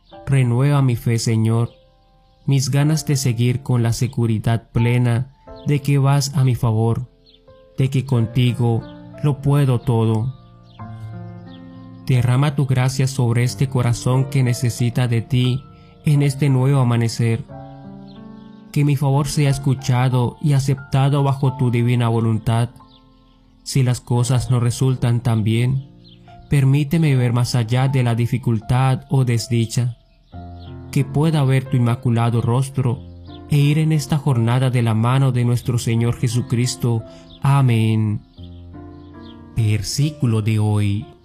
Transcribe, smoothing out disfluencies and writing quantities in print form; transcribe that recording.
Renueva mi fe, Señor, mis ganas de seguir con la seguridad plena de que vas a mi favor, de que contigo lo puedo todo. Derrama tu gracia sobre este corazón que necesita de ti en este nuevo amanecer. Que mi favor sea escuchado y aceptado bajo tu divina voluntad. Si las cosas no resultan tan bien, permíteme ver más allá de la dificultad o desdicha, que pueda ver tu inmaculado rostro e ir en esta jornada de la mano de nuestro Señor Jesucristo. Amén. Versículo de hoy.